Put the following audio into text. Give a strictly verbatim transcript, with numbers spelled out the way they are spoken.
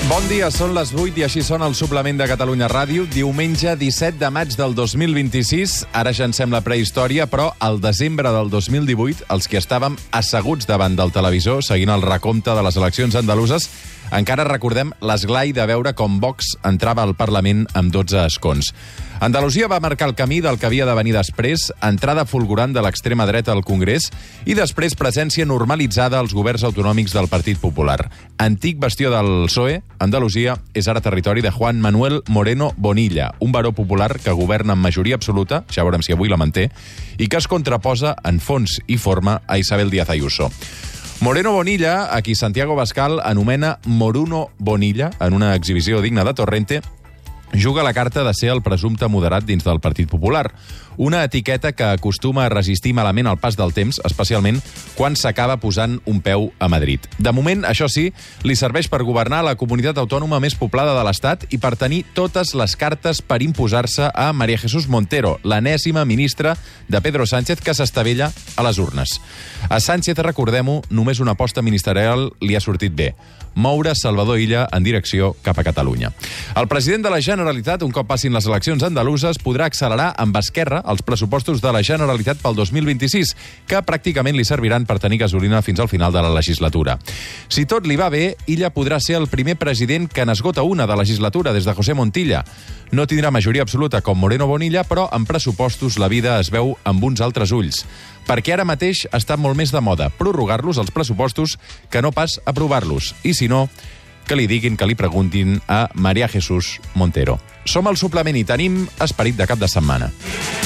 Bon dia, són les vuit i així sona el suplement de Catalunya Ràdio. Diumenge disset de maig del dos mil vint-i-sis. Ara ja en sembla prehistòria, però al desembre del dos mil divuit, els que estàvem asseguts davant del televisor seguint el recompte de les eleccions andaluses, encara recordem l'esglai de veure com Vox entrava al Parlament amb dotze escons. Andalusia va marcar el camí del que havia de venir després, entrada fulgurant de l'extrema dreta al Congrés i després presència normalitzada als governs autonòmics del Partit Popular. Antic bastió del P S O E, Andalusia és ara territori de Juan Manuel Moreno Bonilla, un baró popular que governa amb majoria absoluta, ja veurem si avui la manté, i que es contraposa en fons i forma a Isabel Díaz Ayuso. Moreno Bonilla, a qui Santiago Bascal anomena Moruno Bonilla, en una exhibició digna de Torrente, juga la carta de ser el presumpte moderat dins del Partit Popular. Una etiqueta que acostuma a resistir malament el pas del temps, especialment quan s'acaba posant un peu a Madrid. De moment, això sí, li serveix per governar la comunitat autònoma més poblada de l'Estat i per tenir totes les cartes per imposar-se a María Jesús Montero, l'enèsima ministra de Pedro Sánchez que s'estavella a les urnes. A Sánchez, recordem-ho, només una aposta ministerial li ha sortit bé: moure Salvador Illa en direcció cap a Catalunya. El president de la Generalitat, un cop passin les eleccions andaluses, podrà accelerar amb Esquerra els pressupostos de la Generalitat pel dos mil vint-i-sis, que pràcticament li serviran per tenir gasolina fins al final de la legislatura. Si tot li va bé, Illa podrà ser el primer president que n'esgota una de legislatura des de José Montilla. No tindrà majoria absoluta com Moreno Bonilla, però en pressupostos la vida es veu amb uns altres ulls. Perquè ara mateix està molt més de moda prorrogar-los, els pressupostos, que no pas aprovar-los. I si no, que li diguin, que li preguntin a María Jesús Montero. Som al suplement i tenim esperit de cap de setmana.